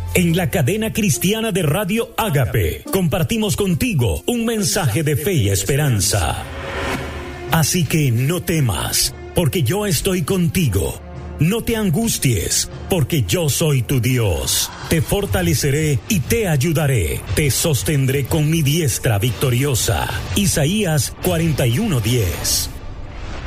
En la cadena cristiana de Radio Ágape, compartimos contigo un mensaje de fe y esperanza. Así que no temas, porque yo estoy contigo. No te angusties, porque yo soy tu Dios. Te fortaleceré y te ayudaré. Te sostendré con mi diestra victoriosa. Isaías 41:10.